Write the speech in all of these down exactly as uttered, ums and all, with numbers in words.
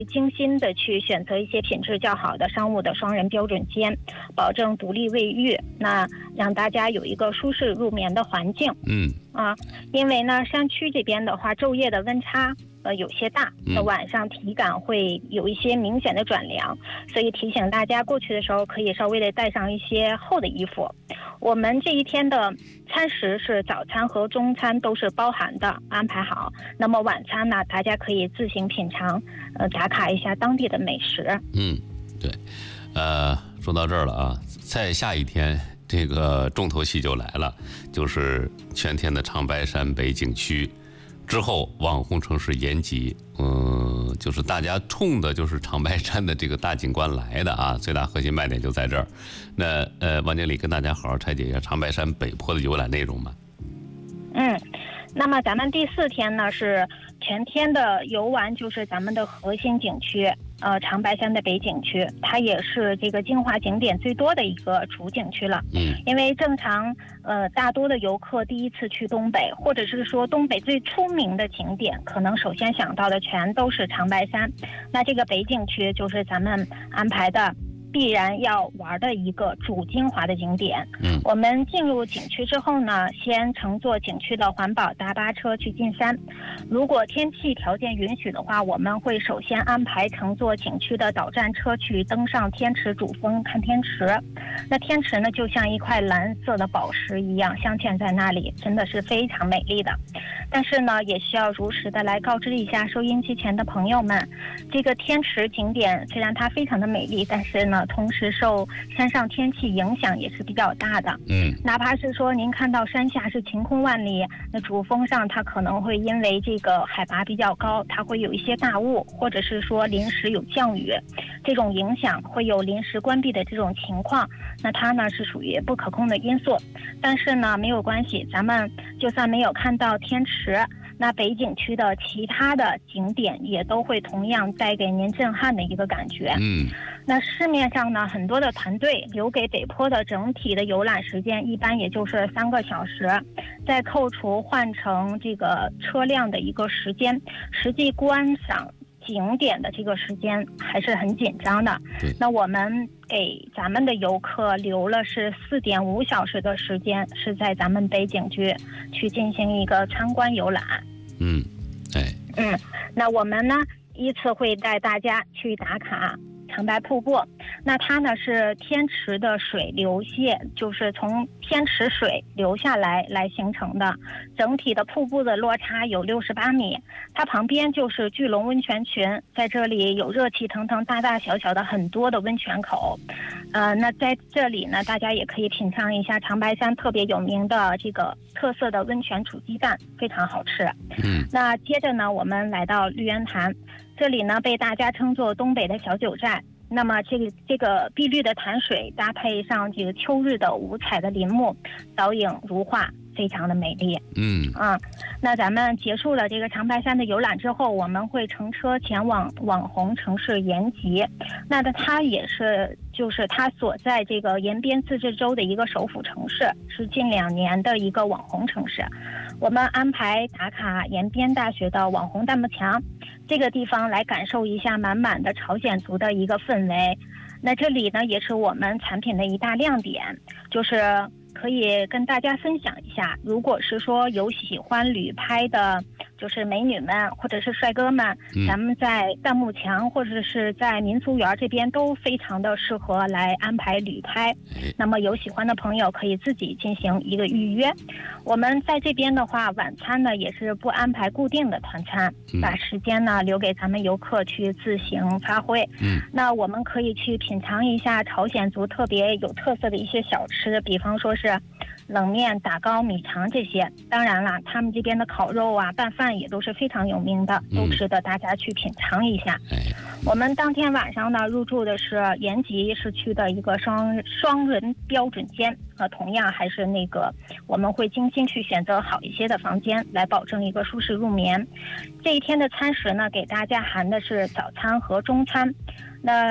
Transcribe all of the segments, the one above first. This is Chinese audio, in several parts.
精心的去选择一些品质较好的商务的双人标准间，保证独立卫浴，那让大家有一个舒适入眠的环境。 嗯啊，因为呢山区这边的话昼夜的温差呃有些大，那晚上体感会有一些明显的转凉，所以提醒大家过去的时候可以稍微的带上一些厚的衣服。我们这一天的餐食是早餐和中餐都是包含的，安排好。那么晚餐呢，大家可以自行品尝，呃，打卡一下当地的美食。 嗯，对，呃，说到这儿了啊，再下一天，这个重头戏就来了，就是全天的长白山北景区。之后，网红城市延吉，嗯，就是大家冲的就是长白山的这个大景观来的啊，最大核心卖点就在这儿。那呃，王经理跟大家好好拆解一下长白山北坡的游览内容吧。 嗯，那么咱们第四天呢是全天的游玩，就是咱们的核心景区。呃，长白山的北景区，它也是这个精华景点最多的一个主景区了。 嗯， 因为正常，呃，大多的游客第一次去东北，或者是说东北最出名的景点，可能首先想到的全都是长白山。那这个北景区就是咱们安排的必然要玩的一个主精华的景点。 嗯， 我们进入景区之后呢，先乘坐景区的环保大巴车去进山。如果天气条件允许的话，我们会首先安排乘坐景区的导站车去登上天池主峰看天池。那天池呢，就像一块蓝色的宝石一样镶嵌在那里，真的是非常美丽的。但是呢，也需要如实的来告知一下收音机前的朋友们，这个天池景点虽然它非常的美丽，但是呢，同时受山上天气影响也是比较大的。 嗯， 哪怕是说您看到山下是晴空万里，那主峰上它可能会因为这个海拔比较高，它会有一些大雾，或者是说临时有降雨，这种影响会有临时关闭的这种情况，那它呢是属于不可控的因素。但是呢没有关系，咱们就算没有看到天池，那北景区的其他的景点也都会同样带给您震撼的一个感觉。 嗯， 那市面上呢，很多的团队留给北坡的整体的游览时间一般也就是三个小时，再扣除换乘这个车辆的一个时间，实际观赏景点的这个时间还是很紧张的。那我们给咱们的游客留了是四点五小时的时间，是在咱们北景区去进行一个参观游览。 嗯，哎， 嗯，那我们呢依次会带大家去打卡长白瀑布。那它呢是天池的水流泻，就是从天池水流下来来形成的，整体的瀑布的落差有六十八米。它旁边就是巨龙温泉群，在这里有热气腾腾、大大小小的很多的温泉口。呃，那在这里呢，大家也可以品尝一下长白山特别有名的这个特色的温泉煮鸡蛋，非常好吃。 嗯， 那接着呢，我们来到绿渊潭，这里呢被大家称作东北的小九寨。那么这个这个碧绿的潭水搭配上这个秋日的五彩的林木，倒影如画，非常的美丽。 嗯啊，那咱们结束了这个长白山的游览之后，我们会乘车前往网红城市延吉。那它也是就是它所在这个延边自治州的一个首府城市，是近两年的一个网红城市。我们安排打卡延边大学的网红大幕墙，这个地方来感受一下满满的朝鲜族的一个氛围。那这里呢也是我们产品的一大亮点，就是可以跟大家分享一下，如果是说有喜欢旅拍的就是美女们或者是帅哥们、嗯、咱们在弹幕墙或者是在民俗园这边都非常的适合来安排旅拍。那么有喜欢的朋友可以自己进行一个预约。我们在这边的话，晚餐呢也是不安排固定的团餐、嗯、把时间呢留给咱们游客去自行发挥。嗯，那我们可以去品尝一下朝鲜族特别有特色的一些小吃，比方说是冷面、打糕、米肠这些。当然了，他们这边的烤肉啊、拌饭也都是非常有名的，都值得大家去品尝一下。嗯、我们当天晚上呢入住的是延吉市区的一个双双人标准间，呃，同样还是那个我们会精心去选择好一些的房间，来保证一个舒适入眠。这一天的餐食呢，给大家含的是早餐和中餐。那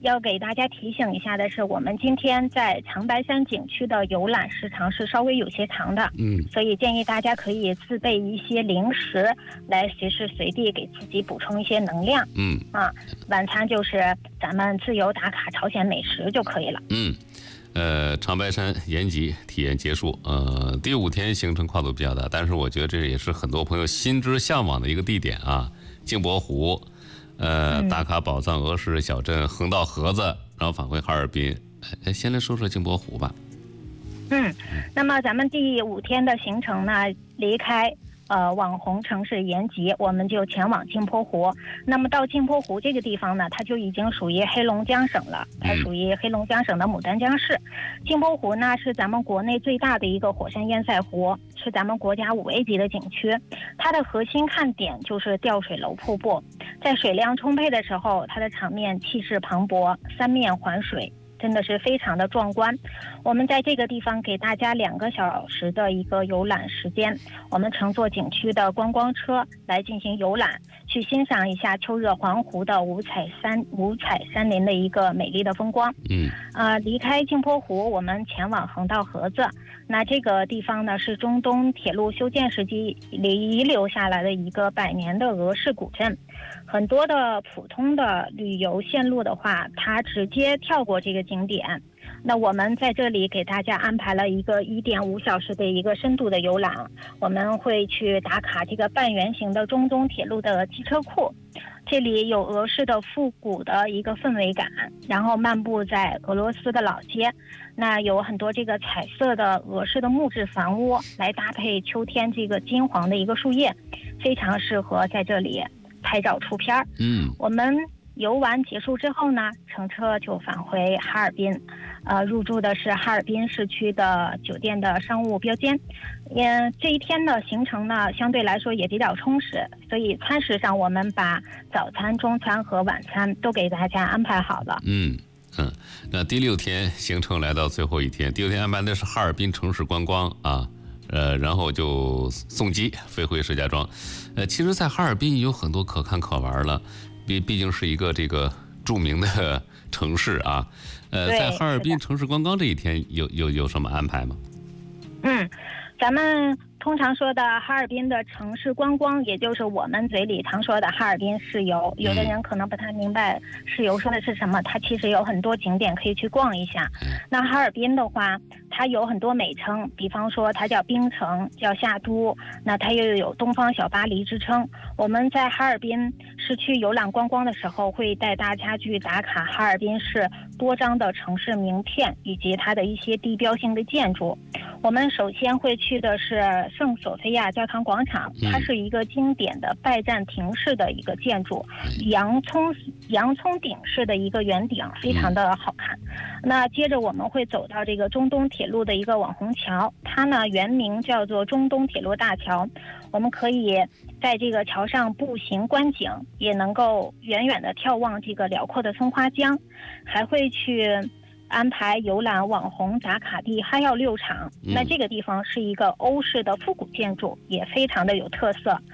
要给大家提醒一下的是，我们今天在长白山景区的游览时长是稍微有些长的， 嗯， 所以建议大家可以自备一些零食，来随时随地给自己补充一些能量。 嗯， 啊，晚餐就是咱们自由打卡朝鲜美食就可以了。 嗯。呃，长白山延吉体验结束，呃，第五天行程跨度比较大，但是我觉得这也是很多朋友心之向往的一个地点啊，镜泊湖，呃， 嗯、 打卡宝藏俄式小镇横道河子，然后返回哈尔滨。哎，先来说说镜泊湖吧。 嗯，那么咱们第五天的行程呢，离开呃网红城市延吉，我们就前往镜泊湖。那么到镜泊湖这个地方呢，它就已经属于黑龙江省了，它属于黑龙江省的牡丹江市。镜泊湖呢是咱们国内最大的一个火山堰塞湖，是咱们国家五 A 级的景区。它的核心看点就是吊水楼瀑布，在水量充沛的时候，它的场面气势磅礴，三面环水，真的是非常的壮观。我们在这个地方给大家两个小时的一个游览时间，我们乘坐景区的观光车来进行游览，去欣赏一下秋热环湖的五彩山五彩山林的一个美丽的风光。 嗯， 呃，离开镜泊湖，我们前往横道河子。那这个地方呢，是中东铁路修建时期遗留下来的一个百年的俄式古镇。很多的普通的旅游线路的话，它直接跳过这个景点。那我们在这里给大家安排了一个一点五小时的一个深度的游览，我们会去打卡这个半圆形的中东铁路的机车库，这里有俄式的复古的一个氛围感，然后漫步在俄罗斯的老街，那有很多这个彩色的俄式的木质房屋来搭配秋天这个金黄的一个树叶，非常适合在这里拍照出片儿。 嗯，我们游玩结束之后呢，乘车就返回哈尔滨，呃，入住的是哈尔滨市区的酒店的商务标间。嗯，这一天的行程呢，相对来说也比较充实，所以餐食上我们把早餐、中餐和晚餐都给大家安排好了。 嗯嗯，那第六天行程来到最后一天，第六天安排的是哈尔滨城市观光啊。呃，然后就送机飞回石家庄。呃，其实，在哈尔滨有很多可看可玩了，毕毕竟是一个这个著名的城市啊。呃，在哈尔滨城市观光这一天有有有什么安排吗？ 嗯，咱们通常说的哈尔滨的城市观光，也就是我们嘴里常说的哈尔滨市游。有的人可能不太明白市游说的是什么，它其实有很多景点可以去逛一下。那哈尔滨的话，它有很多美称，比方说它叫冰城，叫夏都，那它又有东方小巴黎之称。我们在哈尔滨市区游览观光的时候，会带大家去打卡哈尔滨市多张的城市名片以及它的一些地标性的建筑。我们首先会去的是圣索菲亚教堂广场，它是一个经典的拜占庭式的一个建筑，洋葱洋葱顶式的一个圆顶，非常的好看。那接着我们会走到这个中东铁路的一个网红桥，它呢原名叫做中东铁路大桥，我们可以在这个桥上步行观景，也能够远远的眺望这个辽阔的松花江，还会去安排游览网红打卡地哈药六厂。那这个地方是一个欧式的复古建筑，也非常的有特色。